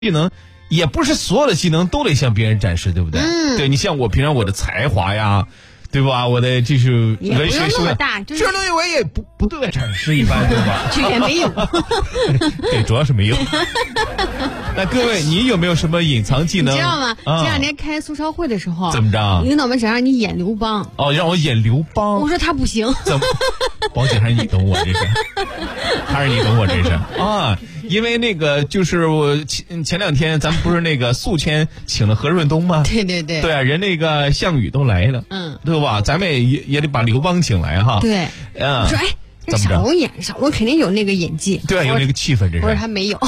技能也不是所有的技能都得向别人展示，对不对？对，你像我平常我的才华呀，对吧？我的就是文学修养，这东西我也不对外展示，一般对吧？ 这也没有， 对，主要是没有。那各位，你有没有什么隐藏技能？ 你知道吗？这两天开促销会的时候， 怎么着？ 领导们想让你演刘邦。 哦，让我演刘邦。 我说他不行。 怎么？宝姐还是你懂我这是？还是你懂我这是啊？因为那个就是我前两天咱们不是那个宿迁请了何润东吗？ 对对对。 对啊，人那个项羽都来了，对吧？咱们也得把刘邦请来哈。 对。我说这小龙演，小龙肯定有那个演技。 对，有那个气氛，这是。 不是他没有。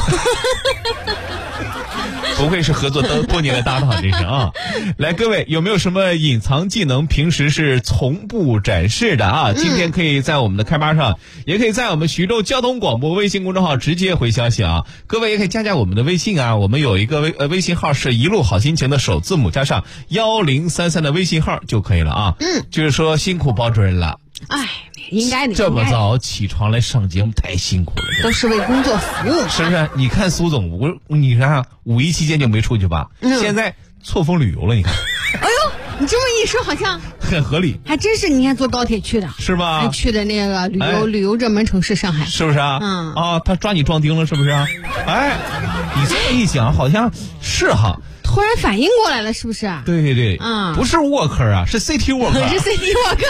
不愧是合作多年的搭档，这是啊！来，各位有没有什么隐藏技能，平时是从不展示的啊？今天可以在我们的开吧上，也可以在我们徐州交通广播微信公众号直接回消息啊！各位也可以加我们的微信啊，我们有一个微信号是一路好心情的首字母加上1033的微信号就可以了啊！就是说辛苦包主任了。 哎，应该的。 这么早起床来上节目太辛苦了， 都是为工作服务， 是不是？你看苏总，你看五一期间就没出去吧？现在错峰旅游了，你看。 哎呦，你这么一说，好像很合理。 还真是，你看坐高铁去的， 是吧？ 还去的那个旅游热门城市上海， 是不是啊？他抓你壮丁了，是不是啊？哎，你这么一讲，好像是哈。 突然反应过来了，是不是？ 对对对，不是 worker 啊，是 city worker， 是 city worker。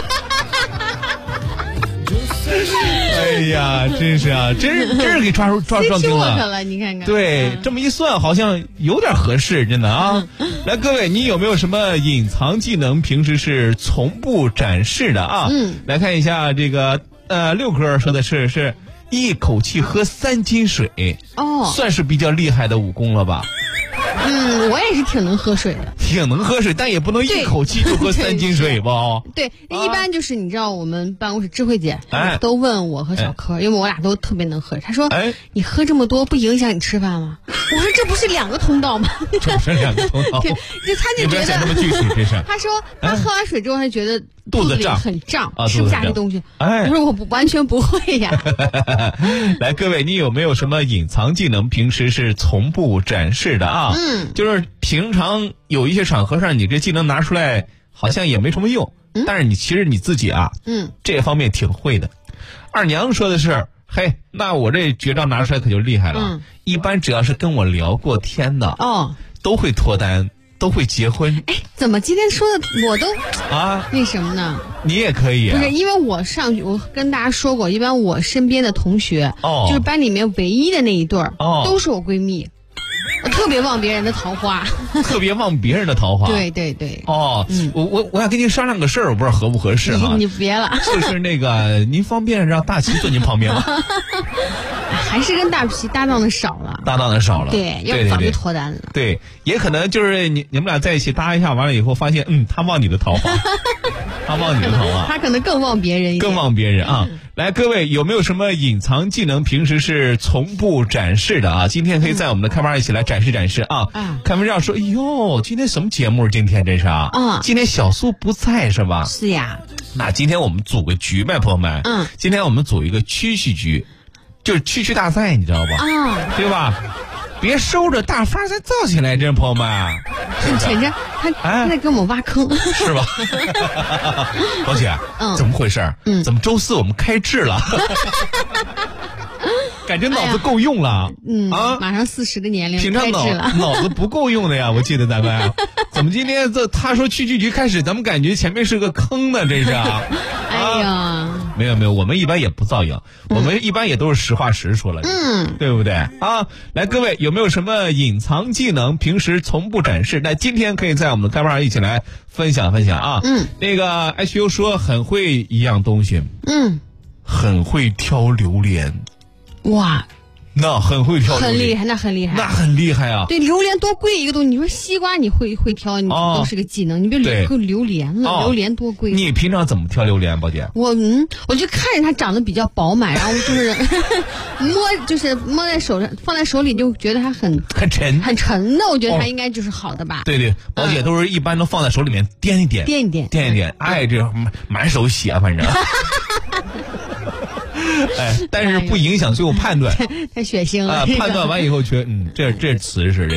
哎呀，真是啊，真是给抓壮丁了，你看看。 对，这么一算，好像有点合适，真的啊。来，各位，你有没有什么隐藏技能，平时是从不展示的啊？来看一下这个六哥说的是一口气喝3斤水，算是比较厉害的武功了吧？ 我也是挺能喝水的， 挺能喝水，但也不能一口气就喝3斤水吧？ 对，一般就是你知道我们办公室智慧姐都问我和小柯，因为我俩都特别能喝。她说：“你喝这么多不影响你吃饭吗？”我说：“这不是2个通道吗？” 这不是2个通道。 对，他就觉得那么具体，这是。 他说他喝完水之后，他觉得肚子胀， 很胀，吃不下这东西。我说我完全不会呀。 来，各位，你有没有什么隐藏技能，平时是从不展示的啊？就是平常有一些场合上，你这技能拿出来好像也没什么用，但是其实你自己啊，这方面挺会的。二娘说的是，嘿，那我这绝招拿出来可就厉害了。一般只要是跟我聊过天的，都会脱单，都会结婚。 哎，怎么今天说的我都那什么呢？ 你也可以不是因为我跟大家说过，一般我身边的同学，就是班里面唯一的那一对儿，都是我闺蜜。我特别忘别人的桃花， 特别忘别人的桃花。 对对对。 我要跟您商量个事儿，我不知道合不合适哈。 你别了。 就是那个，您方便让大齐坐您旁边吗？ 还是跟大齐搭档的少了。对，要不早就脱单了。 对，也可能就是你们俩在一起搭一下，完了以后发现，他忘你的桃花，他忘你的桃花， 他可能更忘别人一点， 更忘别人啊。来，各位有没有什么隐藏技能，平时是从不展示的啊？今天可以在我们的开吧一起来展示啊。开文这样说，哎呦，今天什么节目？今天真是今天小苏不在是吧？ 是呀。 那今天我们组个局呗，朋友们。今天我们组一个蛐蛐局，就是蛐蛐大赛，你知道吧？对吧？别收着大发再造起来，这朋友们。 瞅着他在给我们挖坑， 是吧？宝姐，怎么回事？怎么周4我们开智了？感觉脑子够用了， 马上40的年龄， 平常脑子不够用的呀。我记得咱们怎么今天他说蛐蛐局开始，咱们感觉前面是个坑呢，这是。 哎呀， 没有，我们一般也不造谣，我们一般也都是实话实说了，对不对啊？来，各位有没有什么隐藏技能，平时从不展示？那今天可以在我们的开吧上一起来分享啊。那个 HU 说很会一样东西，很会挑榴莲。 哇， 那很会挑， 很厉害，那很厉害啊！ 对，榴莲多贵一个东西，你说西瓜你会挑，你都是个技能，你别榴莲了，榴莲多贵。 你平常怎么挑榴莲，宝姐？ 我就看着它长得比较饱满，然后就是摸在手上，放在手里就觉得它很沉的，我觉得它应该就是好的吧？ 对，宝姐都是一般都放在手里面掂一掂，哎，这满手血，反正。但是不影响最后判断。 太血腥了。 判断完以后觉得，这词是这。